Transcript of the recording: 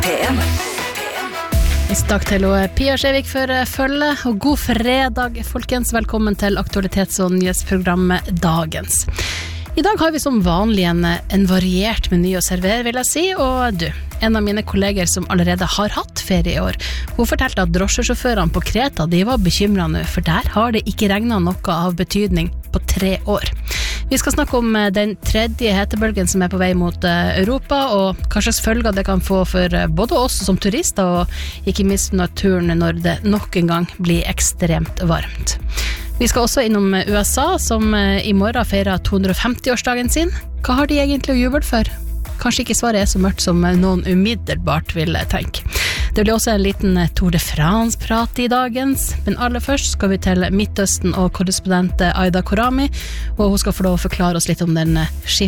PM. Takk til Pia Skjevik for følge, og god fredag, folkens. Velkommen til aktualitets- og nyhetsprogrammet Dagens. I dag har vi som vanlig en variert meny å servere, vil jeg si, og du, en av mine kolleger som allerede har hatt ferie i år, hun fortalte at drosjesjåførene på Kreta, de var bekymret nå, for der har det ikke regnet noe av betydning på 3 år. Vi skal snakke om den tredje hetebølgen som er på vei mot Europa, og hva slags følger det kan få for både oss som turister, og ikke minst naturen når det nok en gang blir ekstremt varmt. Vi skal også innom USA, som i morgen feirer 250-årsdagen sin. Hva har de egentlig å juble for? Kanskje ikke svaret er så mørkt som noen umiddelbart vil tenke. Det blir også en liten Tour de France-prat i dagens, men aller først skal vi til Midtøsten og korrespondent Aida Korami, og hun skal få lov å forklare oss litt om den